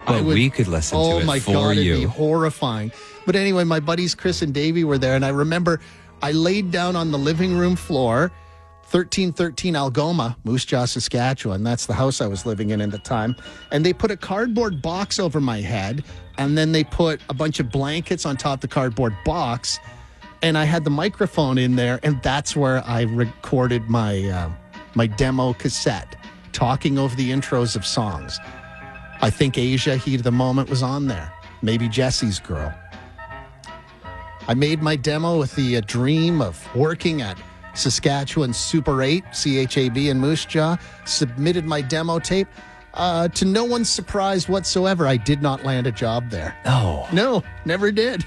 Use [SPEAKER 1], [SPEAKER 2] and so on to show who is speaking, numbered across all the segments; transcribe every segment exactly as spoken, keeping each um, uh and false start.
[SPEAKER 1] But
[SPEAKER 2] would,
[SPEAKER 1] we could listen
[SPEAKER 2] oh
[SPEAKER 1] to it
[SPEAKER 2] my
[SPEAKER 1] for
[SPEAKER 2] God,
[SPEAKER 1] you.
[SPEAKER 2] it'd be horrifying. But anyway, my buddies Chris and Davey were there, and I remember I laid down on the living room floor, thirteen thirteen Algoma, Moose Jaw, Saskatchewan. That's the house I was living in at the time. And they put a cardboard box over my head, and then they put a bunch of blankets on top of the cardboard box, and I had the microphone in there, and that's where I recorded my uh, my demo cassette, talking over the intros of songs. I think Asia, Heat of the Moment, was on there. Maybe Jesse's Girl. I made my demo with the uh, dream of working at Saskatchewan Super eight, C H A B in Moose Jaw. Submitted my demo tape. Uh, to no one's surprise whatsoever, I did not land a job there.
[SPEAKER 1] No.
[SPEAKER 2] No, never did.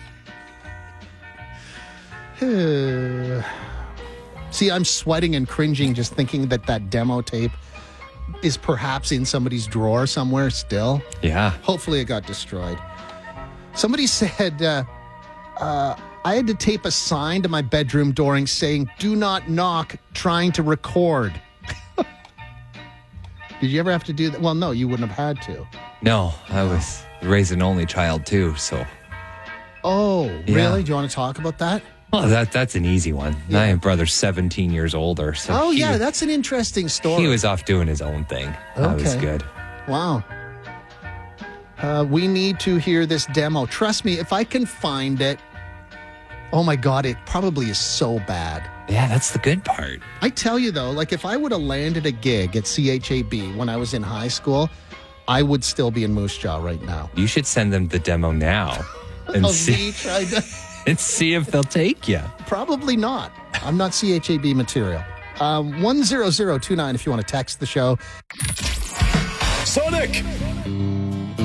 [SPEAKER 2] See, I'm sweating and cringing just thinking that that demo tape is perhaps in somebody's drawer somewhere still.
[SPEAKER 1] Yeah.
[SPEAKER 2] Hopefully it got destroyed. Somebody said uh, uh, I had to tape a sign to my bedroom door saying, "Do not knock, trying to record." Did you ever have to do that? Well, no, you wouldn't have had to.
[SPEAKER 1] No, I was raised an only child too, so.
[SPEAKER 2] Oh,
[SPEAKER 1] Yeah.
[SPEAKER 2] really? Do you want to talk about that?
[SPEAKER 1] Well, that that's an easy one.
[SPEAKER 2] Yeah.
[SPEAKER 1] My brother's seventeen years older, so
[SPEAKER 2] Oh,
[SPEAKER 1] he
[SPEAKER 2] yeah,
[SPEAKER 1] was,
[SPEAKER 2] that's an interesting story.
[SPEAKER 1] he was off doing his own thing. That was
[SPEAKER 2] Okay.
[SPEAKER 1] good.
[SPEAKER 2] Wow. Uh, we need to hear this demo. Trust me, if I can find it, oh my God, it probably is so bad.
[SPEAKER 1] Yeah, that's the good part.
[SPEAKER 2] I tell you though, like if I would have landed a gig at C H A B when I was in high school, I would still be in Moose Jaw right now.
[SPEAKER 1] You should send them the demo now and
[SPEAKER 2] Of
[SPEAKER 1] see
[SPEAKER 2] me trying to...
[SPEAKER 1] and see if they'll take you.
[SPEAKER 2] Probably not. I'm not C H A B material. Um, one zero zero two nine if you want to text the show.
[SPEAKER 3] Sonic!